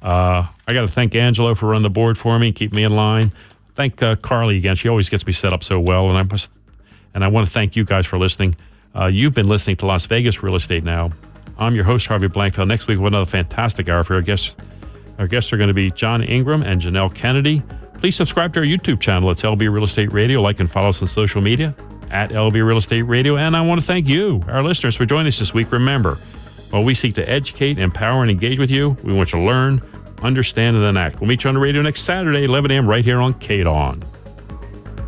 I got to thank Angelo for running the board for me, keep me in line. Thank Carly again. She always gets me set up so well. And I want to thank you guys for listening. You've been listening to Las Vegas Real Estate Now. I'm your host, Harvey Blankfeld. Next week, we'll have another fantastic hour for our guests. Our guests are going to be John Ingram and Janelle Kennedy. Please subscribe to our YouTube channel. It's LV Real Estate Radio. Like and follow us on social media at LV Real Estate Radio. And I want to thank you, our listeners, for joining us this week. Remember, while we seek to educate, empower, and engage with you, we want you to learn, understand, and then act. We'll meet you on the radio next Saturday, 11 a.m. right here on KDON.